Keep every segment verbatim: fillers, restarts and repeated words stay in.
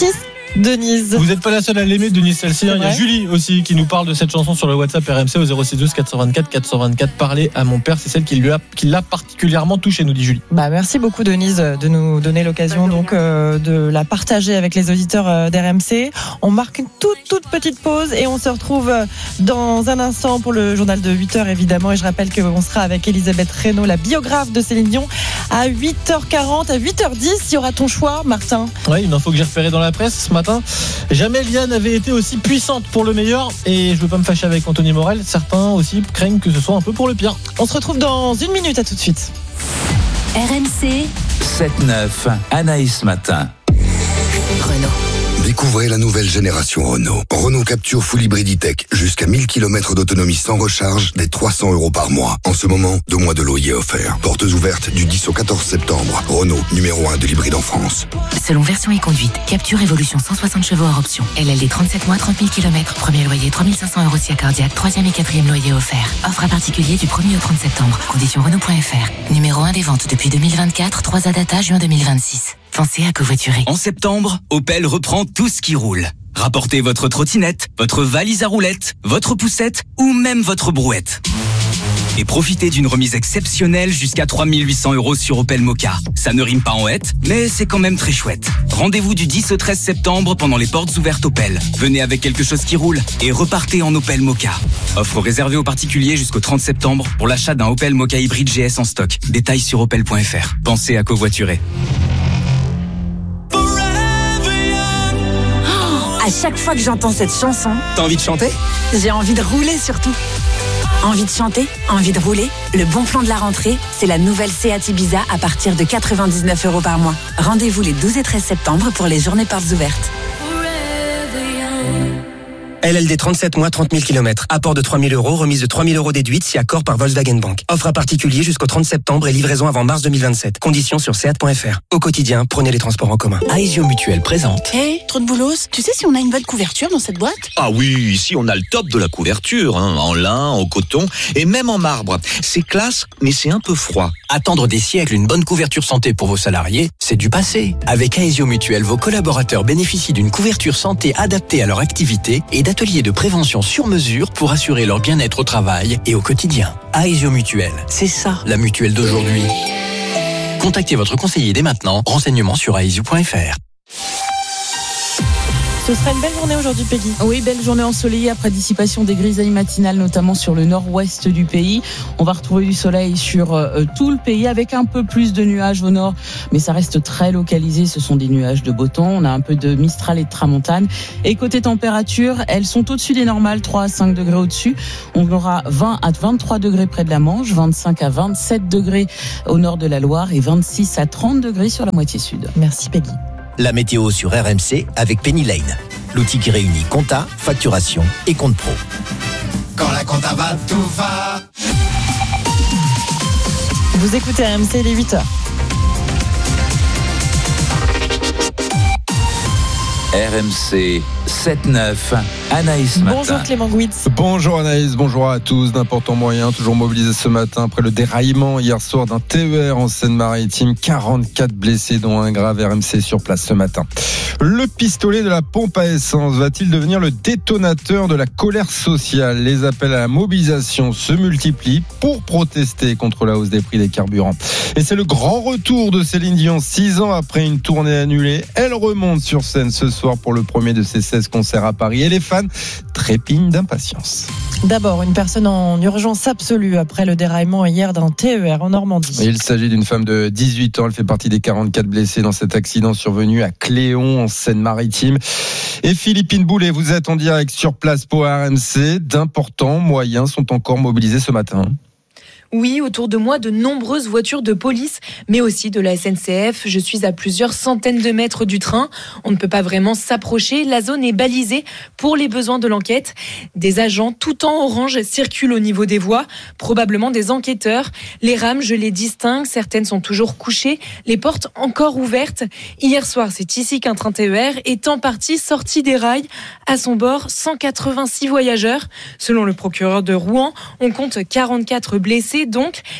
six, Denise. Vous n'êtes pas la seule à l'aimer, Denise, celle-ci. Il y a Julie aussi qui nous parle de cette chanson sur le WhatsApp R M C au zéro six douze quatre cent vingt-quatre quatre cent vingt-quatre. Parlez à mon père, c'est celle qui, lui a, qui l'a particulièrement touché, nous dit Julie. Bah, merci beaucoup, Denise, de nous donner l'occasion donc, euh, de la partager avec les auditeurs euh, d'R M C. On marque une toute, toute petite pause et on se retrouve dans un instant pour le journal de huit heures, évidemment. Et je rappelle qu'on sera avec Elisabeth Reynaud, la biographe de Céline Dion, à huit heures quarante, à huit heures dix. Il y aura ton choix, Martin. Oui, une info que j'ai repérée dans la presse ce matin. Jamais Liane avait été aussi puissante pour le meilleur, et je ne veux pas me fâcher avec Anthony Morel, certains aussi craignent que ce soit un peu pour le pire. On se retrouve dans une minute, à tout de suite. R M C sept neuf, Anaïs Matin. Renault. Découvrez la nouvelle génération Renault. Renault Capture Full Hybrid E-Tech. Jusqu'à mille kilomètres d'autonomie sans recharge, dès trois cents euros par mois. En ce moment, deux mois de loyer offert. Portes ouvertes du dix au quatorze septembre. Renault, numéro un de l'hybride en France. Selon version et conduite, Capture Evolution cent soixante chevaux hors option. L L D trente-sept mois, trente mille kilomètres. Premier loyer trois mille cinq cents euros si accordiaque. Troisième et quatrième loyer offert. Offre à particulier du premier au trente septembre. Conditions Renault point F R. Numéro un des ventes depuis deux mille vingt-quatre. trois A data juin deux mille vingt-six. Pensez à covoiturer. En septembre, Opel reprend tout ce qui roule. Rapportez votre trottinette, votre valise à roulettes, votre poussette ou même votre brouette. Et profitez d'une remise exceptionnelle jusqu'à trois mille huit cents euros sur Opel Mokka. Ça ne rime pas en hête, mais c'est quand même très chouette. Rendez-vous du dix au treize septembre pendant les portes ouvertes Opel. Venez avec quelque chose qui roule et repartez en Opel Mokka. Offre réservée aux particuliers jusqu'au trente septembre pour l'achat d'un Opel Mokka hybride G S en stock. Détails sur opel point F R. Pensez à covoiturer. À chaque fois que j'entends cette chanson, T'as envie de chanter ? j'ai envie de rouler surtout. Envie de chanter, envie de rouler. Le bon plan de la rentrée, c'est la nouvelle Seat Ibiza à partir de quatre-vingt-dix-neuf euros par mois. Rendez-vous les douze et treize septembre pour les journées portes ouvertes. L L D trente-sept mois, trente mille kilomètres. Apport de trois mille euros, remise de trois mille euros déduite si accord par Volkswagen Bank. Offre à particulier jusqu'au trente septembre et livraison avant mars deux mille vingt-sept. Conditions sur seat point F R. Au quotidien, prenez les transports en commun. Aesio Mutuelle présente. Hé, hey, trop de boulos, tu sais si on a une bonne couverture dans cette boîte ? Ah oui, ici on a le top de la couverture, hein, en lin, en coton et même en marbre. C'est classe, mais c'est un peu froid. Attendre des siècles une bonne couverture santé pour vos salariés, c'est du passé. Avec Aesio Mutuelle, vos collaborateurs bénéficient d'une couverture santé adaptée à leur activité et d'ateliers de prévention sur mesure pour assurer leur bien-être au travail et au quotidien. Aesio Mutuelle, c'est ça la mutuelle d'aujourd'hui. Contactez votre conseiller dès maintenant. Renseignements sur aesio point F R. Ce sera une belle journée aujourd'hui, Peggy. Oui, belle journée ensoleillée après dissipation des grisailles matinales, notamment sur le nord-ouest du pays. On va retrouver du soleil sur euh, tout le pays avec un peu plus de nuages au nord, mais ça reste très localisé. Ce sont des nuages de beau temps. On a un peu de Mistral et de Tramontane. Et côté température, elles sont au-dessus des normales, trois à cinq degrés au-dessus. On aura vingt à vingt-trois degrés près de la Manche, vingt-cinq à vingt-sept degrés au nord de la Loire et vingt-six à trente degrés sur la moitié sud. Merci, Peggy. La météo sur R M C avec Penny Lane. L'outil qui réunit compta, facturation et compte pro. Quand la compta va, tout va. Vous écoutez R M C, il est huit heures. R M C sept neuf, Anaïs Matin. Bonjour Clément Gouitz. Bonjour Anaïs, bonjour à tous. D'importants moyens toujours mobilisés ce matin après le déraillement hier soir d'un T E R en Seine-Maritime. quarante-quatre blessés dont un grave. R M C sur place ce matin. Le pistolet de la pompe à essence va-t-il devenir le détonateur de la colère sociale ? Les appels à la mobilisation se multiplient pour protester contre la hausse des prix des carburants. Et c'est le grand retour de Céline Dion. Six ans après une tournée annulée, elle remonte sur scène ce soir pour le premier de ses seize concerts à Paris. Et les fans trépignent d'impatience. D'abord, une personne en urgence absolue après le déraillement hier d'un T E R en Normandie. Il s'agit d'une femme de dix-huit ans. Elle fait partie des quarante-quatre blessés dans cet accident survenu à Cléon, en Seine-Maritime. Et Philippine Boulet, vous êtes en direct sur place pour R M C. D'importants moyens sont encore mobilisés ce matin. Oui, autour de moi, de nombreuses voitures de police, mais aussi de la S N C F. Je suis à plusieurs centaines de mètres du train. On ne peut pas vraiment s'approcher. La zone est balisée pour les besoins de l'enquête. Des agents tout en orange circulent au niveau des voies, probablement des enquêteurs. Les rames, je les distingue. Certaines sont toujours couchées, les portes encore ouvertes. Hier soir, c'est ici qu'un train T E R est en partie sorti des rails. À son bord, cent quatre-vingt-six voyageurs. Selon le procureur de Rouen, on compte quarante-quatre blessés. Donc,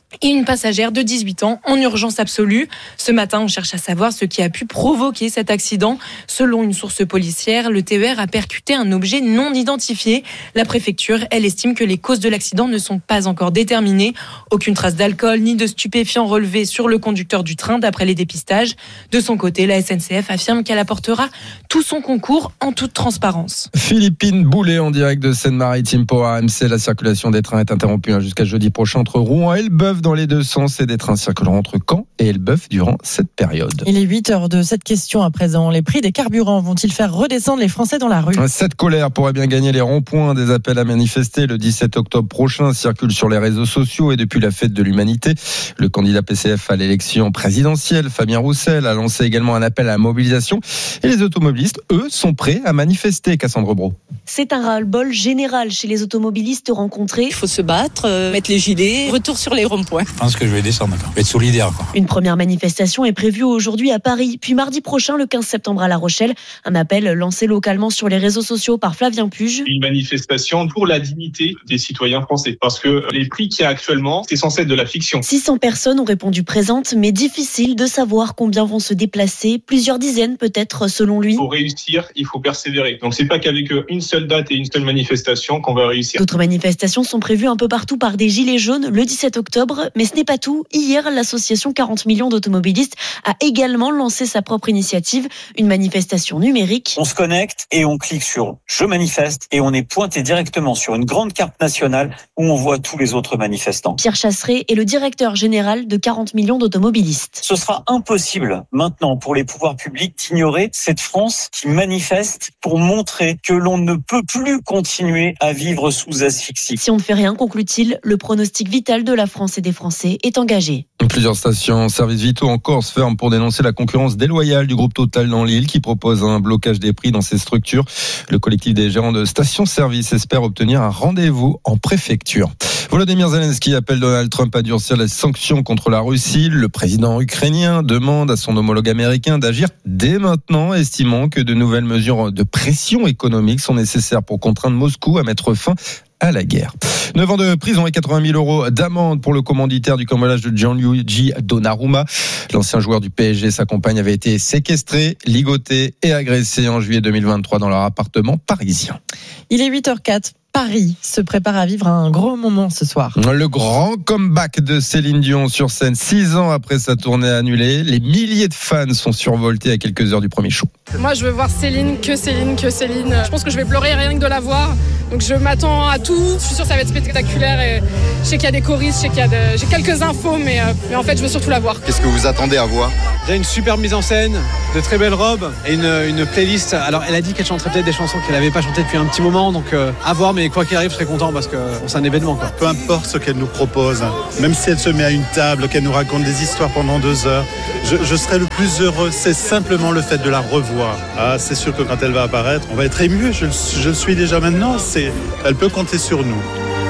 et une passagère de dix-huit ans en urgence absolue. Ce matin, on cherche à savoir ce qui a pu provoquer cet accident. Selon une source policière, le T E R a percuté un objet non identifié. La préfecture, elle estime que les causes de l'accident ne sont pas encore déterminées. Aucune trace d'alcool ni de stupéfiants relevés sur le conducteur du train d'après les dépistages. De son côté, la S N C F affirme qu'elle apportera tout son concours en toute transparence. Philippine Boulet en direct de Seine-Maritime pour R M C. La circulation des trains est interrompue jusqu'à jeudi prochain entre Rouen et Elbeuf dans les deux sens et des trains circuleront entre Caen et Elbeuf durant cette période. Il est huit heures de cette question à présent. Les prix des carburants vont-ils faire redescendre les Français dans la rue ? Cette colère pourrait bien gagner les ronds-points. Des appels à manifester le dix-sept octobre prochain circulent sur les réseaux sociaux et depuis la fête de l'humanité. Le candidat P C F à l'élection présidentielle, Fabien Roussel, a lancé également un appel à la mobilisation. Et les automobilistes, eux, sont prêts à manifester, Cassandre Brault. C'est un ras-le-bol général chez les automobilistes rencontrés. Il faut se battre, euh, mettre les gilets, retour sur les ronds-points. Je pense que je vais descendre, je vais être solidaire. Quoi. Une première manifestation est prévue aujourd'hui à Paris, puis mardi prochain, le quinze septembre à La Rochelle. Un appel lancé localement sur les réseaux sociaux par Flavien Puge. Une manifestation pour la dignité des citoyens français, parce que les prix qu'il y a actuellement, c'est censé être de la fiction. six cents personnes ont répondu présentes, mais difficile de savoir combien vont se déplacer. Plusieurs dizaines peut-être, selon lui. Pour réussir, il faut persévérer. Donc c'est pas qu'avec une seule date et une seule manifestation qu'on va réussir. D'autres manifestations sont prévues un peu partout par des gilets jaunes le dix-sept octobre. Mais ce n'est pas tout. Hier, l'association quarante millions d'automobilistes a également lancé sa propre initiative, une manifestation numérique. On se connecte et on clique sur « Je manifeste » et on est pointé directement sur une grande carte nationale où on voit tous les autres manifestants. Pierre Chasseret est le directeur général de quarante millions d'automobilistes. Ce sera impossible maintenant pour les pouvoirs publics d'ignorer cette France qui manifeste pour montrer que l'on ne peut plus continuer à vivre sous asphyxie. Si on ne fait rien, conclut-il, le pronostic vital de la France et des Français est engagé. Plusieurs stations services vitaux en Corse ferment pour dénoncer la concurrence déloyale du groupe Total dans l'île qui propose un blocage des prix dans ses structures. Le collectif des gérants de stations-service espère obtenir un rendez-vous en préfecture. Volodymyr Zelensky appelle Donald Trump à durcir les sanctions contre la Russie. Le président ukrainien demande à son homologue américain d'agir dès maintenant, estimant que de nouvelles mesures de pression économique sont nécessaires pour contraindre Moscou à mettre fin à la guerre. neuf ans de prison et quatre-vingt mille euros d'amende pour le commanditaire du cambriolage de Gianluigi Donnarumma. L'ancien joueur du P S G, sa compagne avait été séquestrée, ligotée et agressée en juillet deux mille vingt-trois dans leur appartement parisien. Il est huit heures quatre. Paris se prépare à vivre un gros moment ce soir. Le grand comeback de Céline Dion sur scène, six ans après sa tournée annulée. Les milliers de fans sont survoltés à quelques heures du premier show. Moi, je veux voir Céline, que Céline, que Céline. Je pense que je vais pleurer rien que de la voir. Donc je m'attends à tout. Je suis sûre que ça va être spectaculaire. Et je sais qu'il y a des choristes, je sais qu'il y a de... j'ai quelques infos, mais, euh, mais en fait, je veux surtout la voir. Qu'est-ce que vous attendez à voir ? Il y a une super mise en scène, de très belles robes et une, une playlist. Alors, elle a dit qu'elle chanterait peut-être des chansons qu'elle n'avait pas chantées depuis un petit moment. Donc, euh, à voir, mais quoi qu'il arrive, je serai content parce que c'est un événement, quoi. Peu importe ce qu'elle nous propose, même si elle se met à une table, qu'elle nous raconte des histoires pendant deux heures, je, je serai le plus heureux. C'est simplement le fait de la revoir. Ah, c'est sûr que quand elle va apparaître, on va être ému. Je, je le suis déjà maintenant. C'est, elle peut compter sur nous.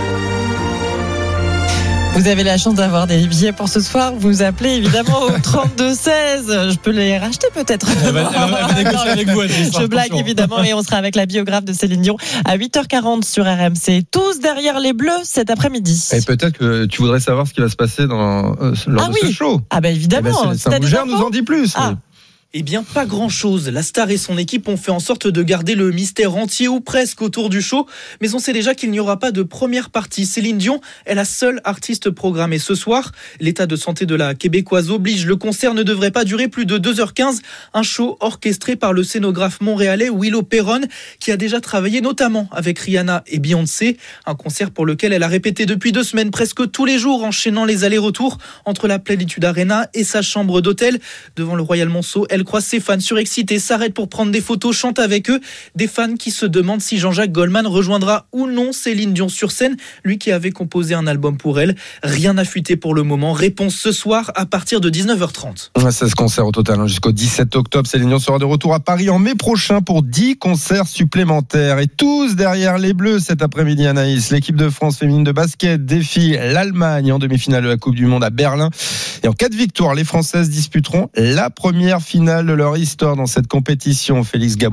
Vous avez la chance d'avoir des billets pour ce soir. Vous appelez évidemment au trente-deux seize. Je peux les racheter peut-être. Elle va, elle va, elle va négocier avec vous. Je blague évidemment. Et on sera avec la biographe de Céline Dion à huit heures quarante sur R M C. Tous derrière les Bleus cet après-midi. Et peut-être que tu voudrais savoir ce qui va se passer dans, euh, lors ah de oui. ce show. Ah ben évidemment. Eh ben, Saint-Bougère nous en dit plus. Ah. Eh bien, pas grand-chose. La star et son équipe ont fait en sorte de garder le mystère entier ou presque autour du show. Mais on sait déjà qu'il n'y aura pas de première partie. Céline Dion est la seule artiste programmée ce soir. L'état de santé de la Québécoise oblige. Le concert ne devrait pas durer plus de deux heures quinze. Un show orchestré par le scénographe montréalais Willow Perron, qui a déjà travaillé notamment avec Rihanna et Beyoncé. Un concert pour lequel elle a répété depuis deux semaines presque tous les jours, enchaînant les allers-retours entre la Plénitude Arena et sa chambre d'hôtel. Devant le Royal Monceau, elle croise ses fans surexcités, s'arrête pour prendre des photos, chante avec eux. Des fans qui se demandent si Jean-Jacques Goldman rejoindra ou non Céline Dion sur scène, lui qui avait composé un album pour elle. Rien n'a fuité pour le moment. Réponse ce soir à partir de dix-neuf heures trente. seize concerts au total jusqu'au dix-sept octobre. Céline Dion sera de retour à Paris en mai prochain pour dix concerts supplémentaires. Et tous derrière les Bleus cet après-midi, Anaïs. L'équipe de France féminine de basket défie l'Allemagne en demi-finale de la Coupe du Monde à Berlin. Et en cas de victoire, les Françaises disputeront la première finale de leur histoire dans cette compétition. Félix Gabory.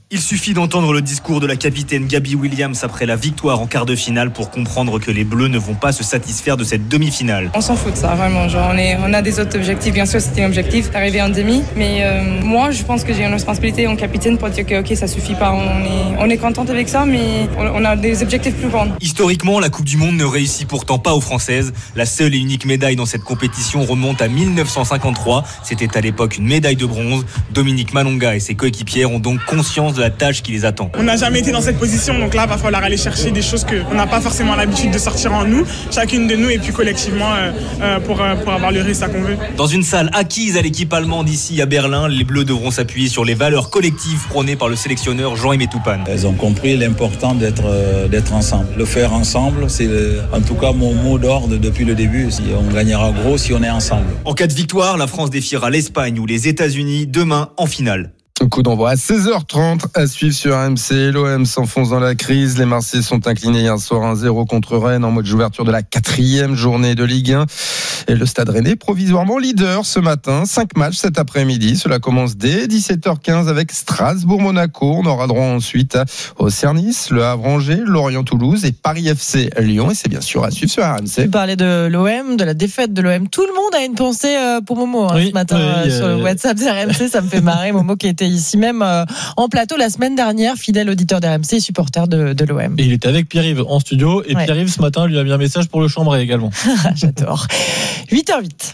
Il suffit d'entendre le discours de la capitaine Gabby Williams après la victoire en quart de finale pour comprendre que les Bleus ne vont pas se satisfaire de cette demi-finale. On s'en fout de ça, vraiment. Genre, on, est, on a des autres objectifs. Bien sûr, c'était un objectif d'arriver en demi. Mais euh, moi, je pense que j'ai une responsabilité en capitaine pour dire que ok, ça suffit pas. On est, on est contente avec ça, mais on, on a des objectifs plus grands. Historiquement, la Coupe du Monde ne réussit pourtant pas aux Françaises. La seule et unique médaille dans cette compétition remonte à mille neuf cent cinquante-trois. C'était à l'époque une médaille de bronze. Dominique Malonga et ses coéquipières ont donc conscience de la tâche qui les attend. On n'a jamais été dans cette position, donc là, il va falloir aller chercher des choses qu'on n'a pas forcément l'habitude de sortir en nous, chacune de nous et puis collectivement euh, euh, pour, euh, pour avoir le résultat qu'on veut. Dans une salle acquise à l'équipe allemande ici à Berlin, les Bleus devront s'appuyer sur les valeurs collectives prônées par le sélectionneur Jean-Aimé Toupane. Elles ont compris l'important d'être, euh, d'être ensemble. Le faire ensemble, c'est le, en tout cas mon mot d'ordre depuis le début. Si on gagnera gros si on est ensemble. En cas de victoire, la France défiera l'Espagne ou les États-Unis demain en finale. Coup d'envoi à seize heures trente à suivre sur R M C. L'O M s'enfonce dans la crise. Les Marseillais sont inclinés hier soir un zéro contre Rennes en mode ouverture de la quatrième journée de Ligue un. Et le Stade Rennais provisoirement leader ce matin. Cinq matchs cet après-midi. Cela commence dès dix-sept heures quinze avec Strasbourg-Monaco. On aura droit ensuite au Cernis, le Havre-Angers, Lorient-Toulouse et Paris F C Lyon. Et c'est bien sûr à suivre sur R M C. Tu parlais de l'O M, de la défaite de l'O M. Tout le monde a une pensée pour Momo hein, oui, ce matin oui, euh, sur le WhatsApp de R M C. Ça me fait marrer. Momo qui était ici même euh, en plateau la semaine dernière, fidèle auditeur d'R M C et supporter de, de l'O M. Et il était avec Pierre-Yves en studio et ouais. Pierre-Yves ce matin lui a mis un message pour le chambrer également. J'adore. huit heures huit.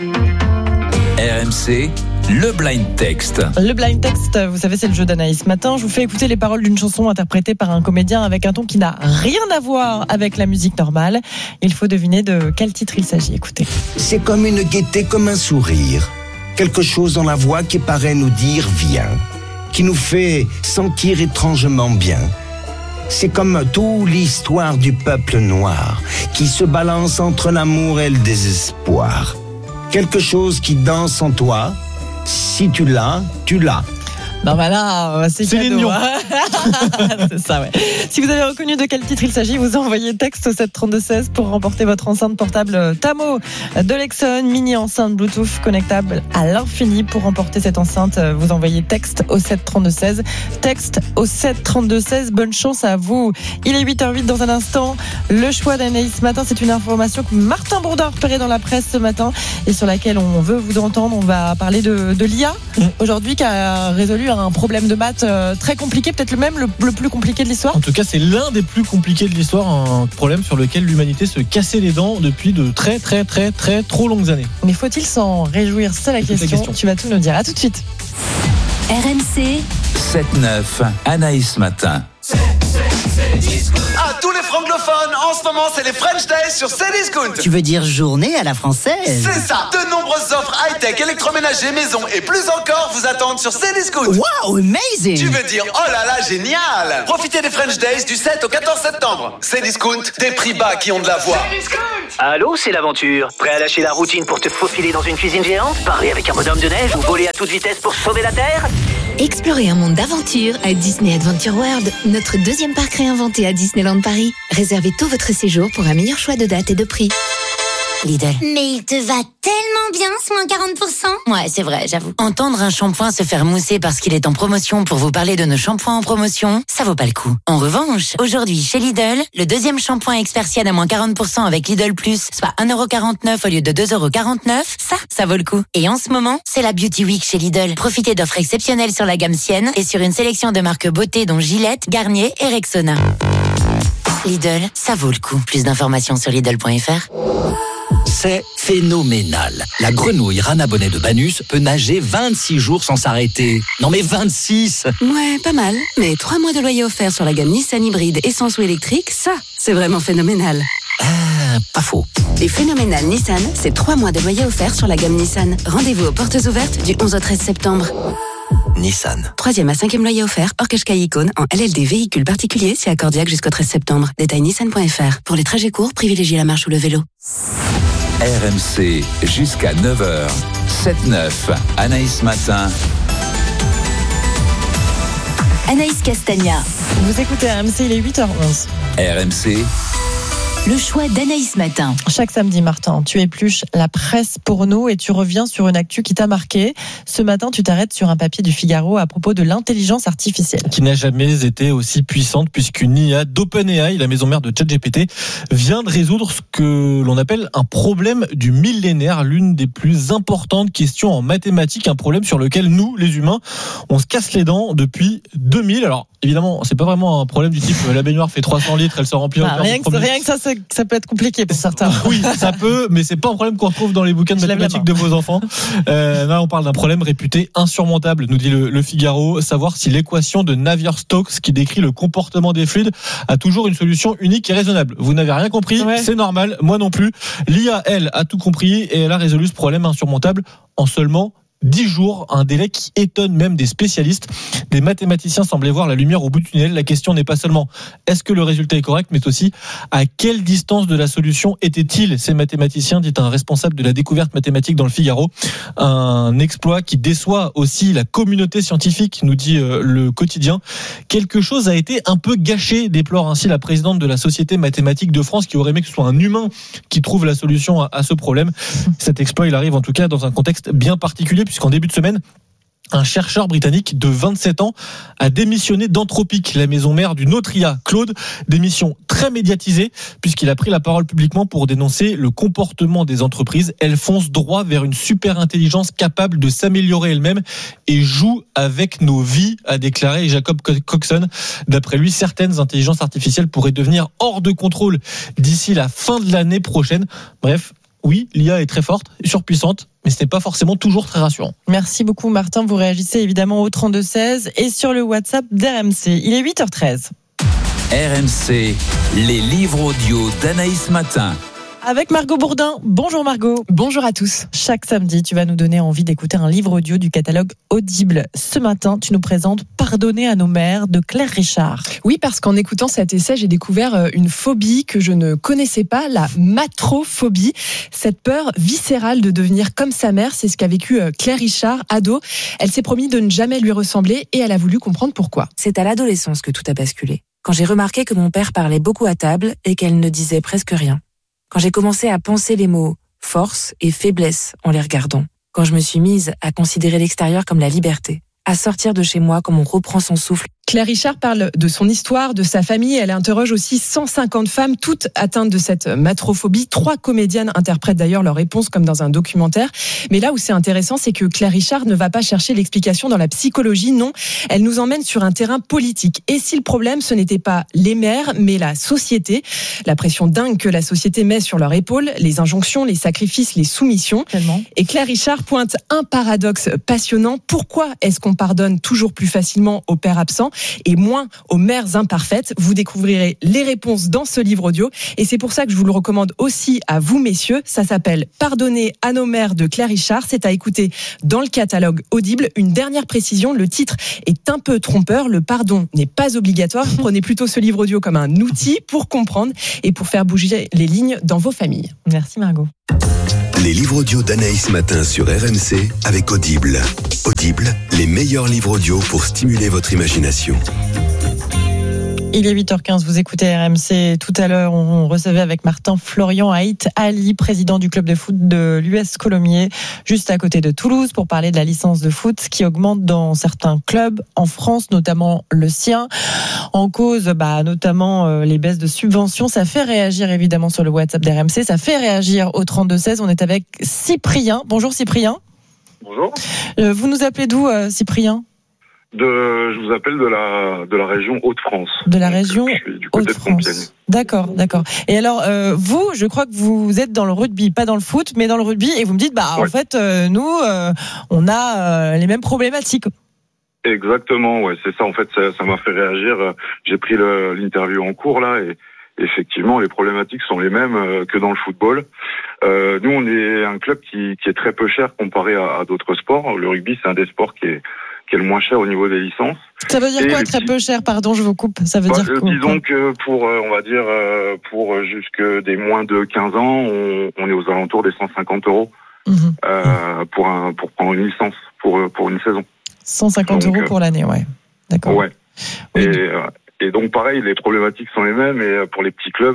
R M C, le blind text. Le blind text, vous savez, c'est le jeu d'Anaïs ce matin. Je vous fais écouter les paroles d'une chanson interprétée par un comédien avec un ton qui n'a rien à voir avec la musique normale. Il faut deviner de quel titre il s'agit. Écoutez. C'est comme une gaieté, comme un sourire. Quelque chose dans la voix qui paraît nous dire viens, qui nous fait sentir étrangement bien. C'est comme toute l'histoire du peuple noir qui se balance entre l'amour et le désespoir. Quelque chose qui danse en toi, si tu l'as, tu l'as. Ben voilà, c'est cadeau. Hein. C'est ça, ouais. Si vous avez reconnu de quel titre il s'agit, vous envoyez texte au sept trente-deux seize pour remporter votre enceinte portable Tamo de Lexon, mini enceinte Bluetooth connectable à l'infini. Pour remporter cette enceinte, vous envoyez texte au sept trente-deux seize. Texte au sept trente-deux seize. Bonne chance à vous. Il est huit heures huit dans un instant. Le choix d'Anaïs ce matin, c'est une information que Martin Bourdin a repérée dans la presse ce matin et sur laquelle on veut vous entendre. On va parler de, de l'I A aujourd'hui qui a résolu un problème de maths très compliqué, peut-être le même le, le plus compliqué de l'histoire. En tout cas, c'est l'un des plus compliqués de l'histoire, un problème sur lequel l'humanité se cassait les dents depuis de très très très très trop longues années. Mais faut-il s'en réjouir? C'est la question. question. Tu vas tout nous dire. À tout de suite. R M C sept neuf, Anaïs Matin. Ah, tous les francophones, en ce moment, c'est les French Days sur Cdiscount. Tu veux dire journée à la française? C'est ça. De nombreuses offres high-tech, électroménager, maison et plus encore vous attendent sur Cdiscount. Wow, amazing. Tu veux dire, oh là là, génial. Profitez des French Days du sept au quatorze septembre. Cdiscount, des prix bas qui ont de la voix. Allô, c'est l'aventure. Prêt à lâcher la routine pour te faufiler dans une cuisine géante? Parler avec un bonhomme de neige ou voler à toute vitesse pour sauver la Terre? Explorez un monde d'aventure à Disney Adventure World, notre deuxième parc réinventé à Disneyland Paris. Réservez tout votre séjour pour un meilleur choix de date et de prix. Lidl. Mais il te va tellement bien ce moins quarante pour cent. Ouais, c'est vrai, j'avoue. Entendre un shampoing se faire mousser parce qu'il est en promotion pour vous parler de nos shampoings en promotion, ça vaut pas le coup. En revanche, aujourd'hui chez Lidl, le deuxième shampoing Expersiad à moins quarante pour cent avec Lidl Plus, soit un euro quarante-neuf au lieu de deux euros quarante-neuf, ça, ça vaut le coup. Et en ce moment, c'est la Beauty Week chez Lidl. Profitez d'offres exceptionnelles sur la gamme Sienne et sur une sélection de marques beauté dont Gillette, Garnier et Rexona. Lidl, ça vaut le coup. Plus d'informations sur Lidl point F R. C'est phénoménal. La grenouille Rana Bonnet de Banus peut nager vingt-six jours sans s'arrêter. Non mais vingt-six! Ouais, pas mal. Mais trois mois de loyer offert sur la gamme Nissan hybride essence ou électrique, ça, c'est vraiment phénoménal. Ah, pas faux. Et phénoménal Nissan, c'est trois mois de loyer offert sur la gamme Nissan. Rendez-vous aux portes ouvertes du onze au treize septembre. Nissan. Troisième à cinquième loyer offert, hors Qashqai Icône, en L L D véhicule particulier, c'est accordiaque jusqu'au treize septembre. Détail nissan point F R. Pour les trajets courts, privilégiez la marche ou le vélo. R M C jusqu'à neuf heures. sept neuf, Anaïs Matin. Anaïs Castagna. Vous écoutez R M C, il est huit heures onze. R M C, Le choix d'Anaïs Matin. Chaque samedi, Martin, tu épluches la presse pour nous et tu reviens sur une actu qui t'a marqué. Ce matin, tu t'arrêtes sur un papier du Figaro à propos de l'intelligence artificielle. Qui n'a jamais été aussi puissante puisqu'une I A d'OpenAI, la maison mère de ChatGPT, vient de résoudre ce que l'on appelle un problème du millénaire, l'une des plus importantes questions en mathématiques, un problème sur lequel nous, les humains, on se casse les dents depuis deux mille. Alors, évidemment, c'est pas vraiment un problème du type la baignoire fait trois cents litres, elle se remplit bah, rien, que, rien que ça, ça, ça peut être compliqué pour certains. Oui, ça peut, mais c'est pas un problème qu'on retrouve dans les bouquins de mathématiques de vos enfants. Euh, là, on parle d'un problème réputé insurmontable, nous dit le, le Figaro. Savoir si l'équation de Navier-Stokes, qui décrit le comportement des fluides, a toujours une solution unique et raisonnable. Vous n'avez rien compris, ouais. C'est normal, moi non plus. L'I A, elle, a tout compris et elle a résolu ce problème insurmontable en seulement dix jours, un délai qui étonne même des spécialistes. Des mathématiciens semblaient voir la lumière au bout du tunnel. La question n'est pas seulement est-ce que le résultat est correct, mais aussi à quelle distance de la solution étaient-ils, ces mathématiciens, dit un responsable de la découverte mathématique dans le Figaro. Un exploit qui déçoit aussi la communauté scientifique, nous dit le quotidien. Quelque chose a été un peu gâché, déplore ainsi la présidente de la Société mathématique de France, qui aurait aimé que ce soit un humain qui trouve la solution à, à ce problème. Cet exploit, il arrive en tout cas dans un contexte bien particulier, puisqu'en début de semaine, un chercheur britannique de vingt-sept ans a démissionné d'Anthropic, la maison mère d'une autre I A, Claude. Démission très médiatisée, puisqu'il a pris la parole publiquement pour dénoncer le comportement des entreprises. Elles foncent droit vers une super intelligence capable de s'améliorer elle-même et joue avec nos vies, a déclaré Jacob Coxon. D'après lui, certaines intelligences artificielles pourraient devenir hors de contrôle d'ici la fin de l'année prochaine. Bref, oui, l'I A est très forte, surpuissante, mais ce n'est pas forcément toujours très rassurant. Merci beaucoup Martin, vous réagissez évidemment au trente-deux seize et sur le WhatsApp d'R M C. Il est huit heures treize. R M C, les livres audio d'Anaïs Matin. Avec Margot Bourdin. Bonjour Margot. Bonjour à tous. Chaque samedi, tu vas nous donner envie d'écouter un livre audio du catalogue Audible. Ce matin, tu nous présentes Pardonner à nos mères de Claire Richard. Oui, parce qu'en écoutant cet essai, j'ai découvert une phobie que je ne connaissais pas, la matrophobie. Cette peur viscérale de devenir comme sa mère, c'est ce qu'a vécu Claire Richard, ado. Elle s'est promis de ne jamais lui ressembler et elle a voulu comprendre pourquoi. C'est à l'adolescence que tout a basculé. Quand j'ai remarqué que mon père parlait beaucoup à table et qu'elle ne disait presque rien. Quand j'ai commencé à penser les mots force et faiblesse en les regardant. Quand je me suis mise à considérer l'extérieur comme la liberté. À sortir de chez moi comme on reprend son souffle. Claire Richard parle de son histoire, de sa famille. Elle interroge aussi cent cinquante femmes, toutes atteintes de cette matrophobie. Trois comédiennes interprètent d'ailleurs leurs réponses comme dans un documentaire. Mais là où c'est intéressant, c'est que Claire Richard ne va pas chercher l'explication dans la psychologie. Non, elle nous emmène sur un terrain politique. Et si le problème, ce n'était pas les mères, mais la société, la pression dingue que la société met sur leurs épaules, les injonctions, les sacrifices, les soumissions. Tellement. Et Claire Richard pointe un paradoxe passionnant. Pourquoi est-ce qu'on pardonne toujours plus facilement aux pères absents et moins aux mères imparfaites? Vous découvrirez les réponses dans ce livre audio et c'est pour ça que je vous le recommande aussi à vous messieurs. Ça s'appelle Pardonner à nos mères de Claire Richard. C'est à écouter dans le catalogue Audible. Une dernière précision, le titre est un peu trompeur. Le pardon n'est pas obligatoire. Prenez plutôt ce livre audio comme un outil pour comprendre et pour faire bouger les lignes dans vos familles. Merci Margot. Les livres audio d'Anaïs Matin sur R M C avec Audible. Audible, les meilleurs livres audio pour stimuler votre imagination. Il est huit heures quinze, vous écoutez R M C. Tout à l'heure, on recevait avec Martin Florian Haït Ali, président du club de foot de l'U S Colomiers, juste à côté de Toulouse, pour parler de la licence de foot qui augmente dans certains clubs en France, notamment le sien. En cause, bah, notamment euh, les baisses de subventions. Ça fait réagir évidemment sur le WhatsApp d'R M C. Ça fait réagir au trente-deux seize. On est avec Cyprien. Bonjour Cyprien. Bonjour. Euh, vous nous appelez d'où, euh, Cyprien ? De, je vous appelle de la de la région Hauts-de-France. De la région Hauts-de-France. D'accord, d'accord. Et alors, euh, vous, je crois que vous êtes dans le rugby, pas dans le foot, mais dans le rugby, et vous me dites, bah, ouais. en fait, euh, nous, euh, on a euh, les mêmes problématiques. Exactement, ouais, c'est ça. En fait, ça, ça m'a fait réagir. J'ai pris le, l'interview en cours là, et effectivement, les problématiques sont les mêmes euh, que dans le football. Euh, nous, on est un club qui, qui est très peu cher comparé à, à d'autres sports. Le rugby, c'est un des sports qui est qui est le moins cher au niveau des licences. Ça veut dire et quoi très petits... peu cher? Pardon, je vous coupe. Ça veut bah, dire quoi? Disons que pour, on va dire, pour jusque des moins de quinze ans, on, on est aux alentours des cent cinquante euros mmh. euh, pour un pour prendre une licence pour pour une saison. cent cinquante donc, euros pour l'année, ouais. D'accord. Ouais. Oui. Et, et donc pareil, les problématiques sont les mêmes. Et pour les petits clubs,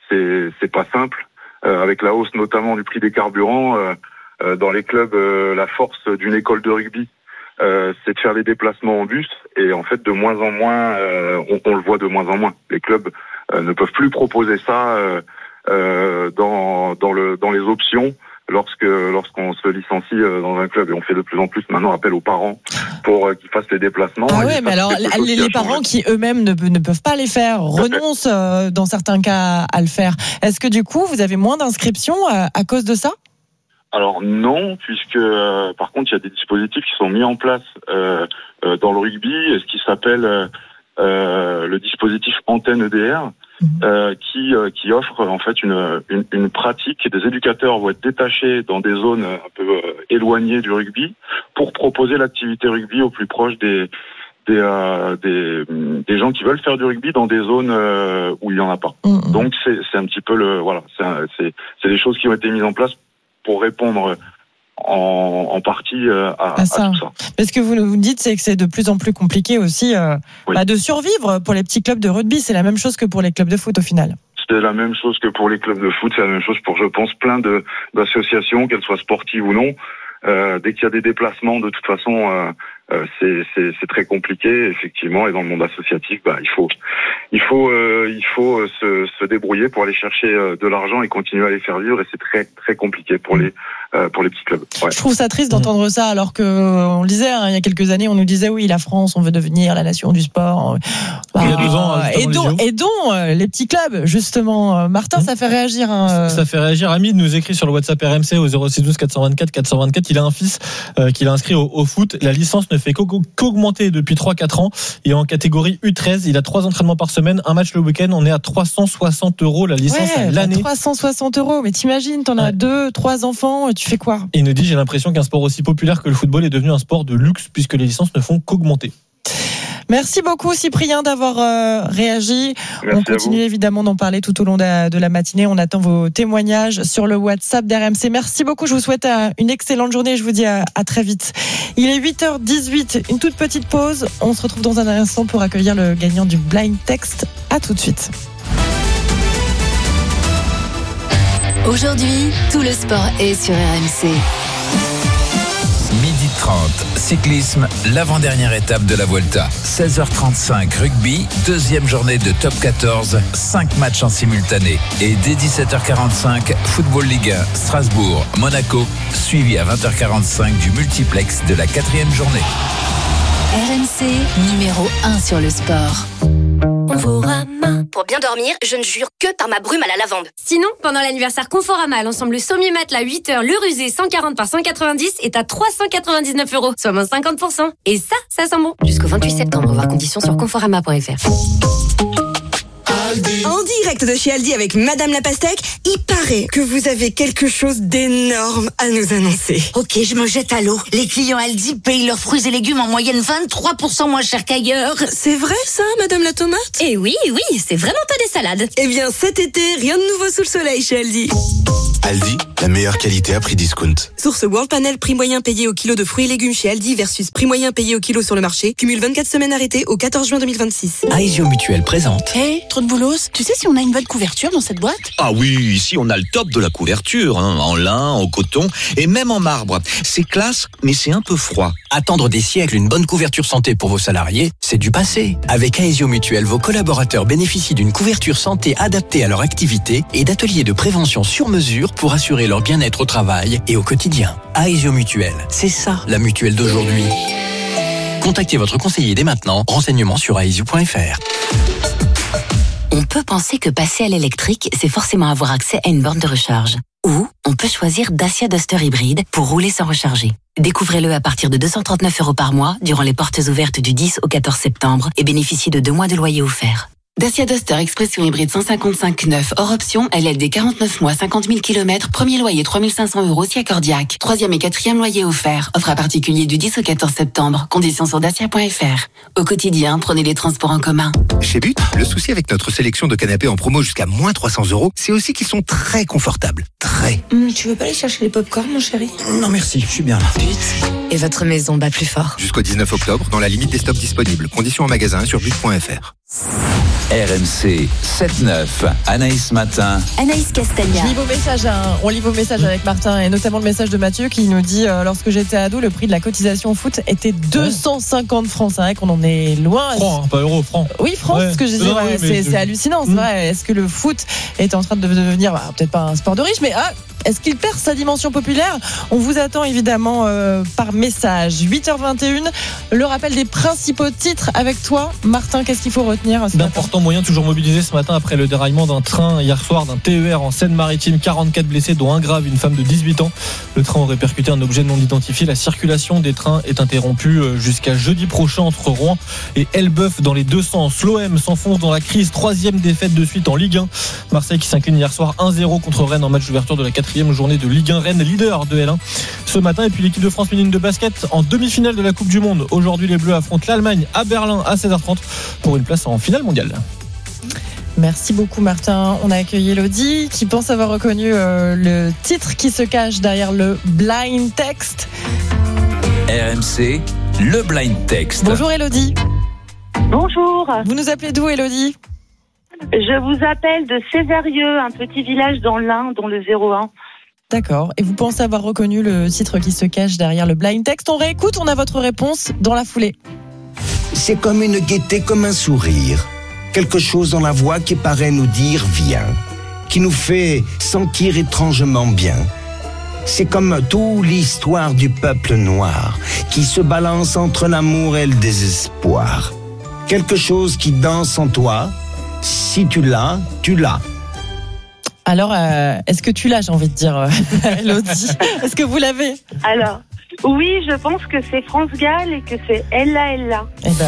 c'est c'est pas simple. Euh, avec la hausse notamment du prix des carburants, euh, euh, dans les clubs, euh, la force d'une école de rugby, euh, c'est de faire les déplacements en bus. Et en fait, de moins en moins, euh, on, on le voit de moins en moins. Les clubs euh, ne peuvent plus proposer ça euh, euh, dans dans le dans les options. Lorsque lorsqu'on se licencie dans un club, et on fait de plus en plus maintenant appel aux parents pour qu'ils fassent les déplacements. Ah ouais, mais alors les, les parents qui eux-mêmes ne, ne peuvent pas les faire renoncent euh, dans certains cas à le faire. Est-ce que du coup vous avez moins d'inscriptions à, à cause de ça? Alors non, puisque euh, par contre il y a des dispositifs qui sont mis en place euh, euh, dans le rugby, ce qui s'appelle euh, euh, le dispositif antenne E D R. Euh, qui euh, qui offre en fait une, une une pratique. Des éducateurs vont être détachés dans des zones un peu euh, éloignées du rugby pour proposer l'activité rugby au plus proche des des euh, des, des gens qui veulent faire du rugby dans des zones euh, où il y en a pas. Mmh. Donc c'est c'est un petit peu le voilà, c'est un, c'est c'est des choses qui ont été mises en place pour répondre en, en partie euh, à, à, ça. à tout ça. Mais ce que vous nous dites, c'est que c'est de plus en plus compliqué aussi euh, oui. bah, de survivre pour les petits clubs de rugby. C'est la même chose que pour les clubs de foot au final. C'est la même chose que pour les clubs de foot. C'est la même chose pour, je pense, plein de d'associations, qu'elles soient sportives ou non. Euh, dès qu'il y a des déplacements, de toute façon, euh, euh, c'est, c'est, c'est très compliqué, effectivement. Et dans le monde associatif, bah, il faut, il faut, euh, il faut se, se débrouiller pour aller chercher euh, de l'argent et continuer à les faire vivre. Et c'est très, très compliqué pour les, euh, pour les petits clubs. Ouais. Je trouve ça triste d'entendre ça, alors que on le disait hein, il y a quelques années, on nous disait oui, la France, on veut devenir la nation du sport. Bah, il y a deux ans, aidons, aidons euh, les petits clubs, justement. Martin, ça fait réagir. Hein, ça fait réagir. Hamid nous écrit sur le WhatsApp R M C au zéro six douze quatre cent vingt-quatre quatre cent vingt-quatre. Il a un fils euh, qu'il a inscrit au, au foot. La licence ne fait qu'augmenter depuis trois quatre ans. Et en catégorie U treize, il a trois entraînements par semaine, un match le week-end. On est à trois cent soixante euros la licence ouais, à l'année. trois cent soixante euros. Mais t'imagines, t'en as ouais. deux, trois enfants, tu fais quoi? Il nous dit, j'ai l'impression qu'un sport aussi populaire que le football est devenu un sport de luxe puisque les licences ne font qu'augmenter. Merci beaucoup Cyprien d'avoir euh, réagi. Merci. On continue évidemment d'en parler tout au long de la, de la matinée. On attend vos témoignages sur le WhatsApp d'R M C. Merci beaucoup. Je vous souhaite une excellente journée. Je vous dis à, à très vite. Il est huit heures dix-huit. Une toute petite pause. On se retrouve dans un instant pour accueillir le gagnant du Blind Text. À tout de suite. Aujourd'hui, tout le sport est sur R M C. midi trente, cyclisme, l'avant-dernière étape de la Vuelta. seize heures trente-cinq, rugby, deuxième journée de top quatorze, cinq matchs en simultané. Et dès dix-sept heures quarante-cinq, Football Ligue un, Strasbourg, Monaco, suivi à vingt heures quarante-cinq du multiplex de la quatrième journée. R M C, numéro un sur le sport. Conforama. Pour bien dormir, je ne jure que par ma brume à la lavande. Sinon, pendant l'anniversaire Conforama, l'ensemble sommier matelas huit heures, le rusé cent quarante par cent quatre-vingt-dix est à trois cent quatre-vingt-dix-neuf euros, soit moins cinquante pour cent. Et ça, ça sent bon. Jusqu'au vingt-huit septembre, voir conditions sur conforama point f r. En direct de chez Aldi avec Madame la Pastèque, il paraît que vous avez quelque chose d'énorme à nous annoncer. Ok, je me jette à l'eau. Les clients Aldi payent leurs fruits et légumes en moyenne vingt-trois pour cent moins cher qu'ailleurs. C'est vrai ça, Madame la Tomate? Eh oui, oui, c'est vraiment pas des salades. Eh bien, cet été, rien de nouveau sous le soleil chez Aldi. Aldi, la meilleure qualité à prix discount. Source World Panel, prix moyen payé au kilo de fruits et légumes chez Aldi versus prix moyen payé au kilo sur le marché. Cumule vingt-quatre semaines arrêtées au quatorze juin deux mille vingt-six. Aesio Mutuel présente. Hé, hey, trop de boulot. Tu sais si on a une bonne couverture dans cette boîte? Ah oui, ici on a le top de la couverture, hein, en lin, en coton et même en marbre. C'est classe, mais c'est un peu froid. Attendre des siècles une bonne couverture santé pour vos salariés, c'est du passé. Avec Aesio Mutuel, vos collaborateurs bénéficient d'une couverture santé adaptée à leur activité et d'ateliers de prévention sur mesure pour assurer leur bien-être au travail et au quotidien. Aesio Mutuel, c'est ça la mutuelle d'aujourd'hui. Contactez votre conseiller dès maintenant. Renseignements sur aesio point f r. On peut penser que passer à l'électrique, c'est forcément avoir accès à une borne de recharge. Ou on peut choisir Dacia Duster hybride pour rouler sans recharger. Découvrez-le à partir de deux cent trente-neuf euros par mois durant les portes ouvertes du dix au quatorze septembre et bénéficiez de deux mois de loyer offert. Dacia Duster Expression hybride cent cinquante-cinq neuf hors option, L L D quarante-neuf mois, cinquante mille kilomètres, premier loyer trois mille cinq cents euros si accordiaque. Troisième et quatrième loyer offert. Offre à particulier du dix au quatorze septembre. Conditions sur dacia point f r. Au quotidien, prenez les transports en commun. Chez But, le souci avec notre sélection de canapés en promo jusqu'à moins trois cents euros, c'est aussi qu'ils sont très confortables. Très. Mmh, tu veux pas aller chercher les pop-corn, mon chéri? Non merci, je suis bien là. But. Et votre maison bat plus fort. Jusqu'au dix-neuf octobre, dans la limite des stocks disponibles. Conditions en magasin sur but point f r. R M C sept neuf, Anaïs Matin. Anaïs Castagna. Je lis vos messages, hein. On lit vos messages avec Martin et notamment le message de Mathieu qui nous dit euh, lorsque j'étais ado, le prix de la cotisation au foot était deux cent cinquante francs. C'est vrai qu'on en est loin. Francs, hein, pas euros, francs. Oui, francs, ouais. ce que j'ai dit, Non, ouais, oui, c'est, mais... c'est hallucinant. C'est mmh. vrai. Est-ce que le foot est en train de devenir, bah, peut-être pas un sport de riche, mais ah, est-ce qu'il perd sa dimension populaire ? On vous attend évidemment euh, par message. huit heures vingt et une, le rappel des principaux titres avec toi. Martin, qu'est-ce qu'il faut retenir ? D'importants moyens toujours mobilisés ce matin après le déraillement d'un train hier soir, d'un T E R en Seine-Maritime. quarante-quatre blessés, dont un grave, une femme de dix-huit ans. Le train aurait percuté un objet non identifié. La circulation des trains est interrompue jusqu'à jeudi prochain entre Rouen et Elbeuf dans les deux sens. L'O M s'enfonce dans la crise. Troisième défaite de suite en Ligue un. Marseille qui s'incline hier soir un zéro contre Rennes en match d'ouverture de la quatrième journée de Ligue un. Rennes leader de L un ce matin. Et puis l'équipe de France féminine de basket en demi-finale de la Coupe du Monde. Aujourd'hui, les Bleus affrontent l'Allemagne à Berlin à seize heures trente pour une place en finale mondiale. Merci beaucoup Martin. On a accueilli Elodie qui pense avoir reconnu euh, le titre qui se cache derrière le blind text. R M C, le blind text. Bonjour Elodie. Bonjour. Vous nous appelez d'où Elodie ? Je vous appelle de Césarieux, un petit village dans l'Ain, dans le zéro un. D'accord. Et vous pensez avoir reconnu le titre qui se cache derrière le blind text ? On réécoute, on a votre réponse dans la foulée. C'est comme une gaieté, comme un sourire. Quelque chose dans la voix qui paraît nous dire « viens », qui nous fait sentir étrangement bien. C'est comme toute l'histoire du peuple noir, qui se balance entre l'amour et le désespoir. Quelque chose qui danse en toi, si tu l'as, tu l'as. Alors, euh, est-ce que tu l'as, j'ai envie de dire, Elodie ? Est-ce que vous l'avez ? Alors, oui, je pense que c'est France Gall et que c'est Ella Ella. Eh ben,